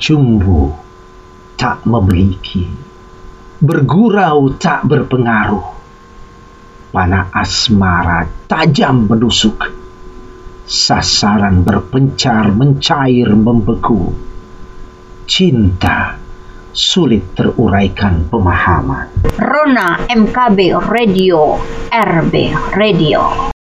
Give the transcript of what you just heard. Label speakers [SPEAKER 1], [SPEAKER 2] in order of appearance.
[SPEAKER 1] Cumbu tak memiliki, bergurau tak berpengaruh, panah asmara tajam menusuk, sasaran berpencar mencair membeku, cinta sulit teruraikan pemahaman.
[SPEAKER 2] Rona MKB Radio, RB Radio.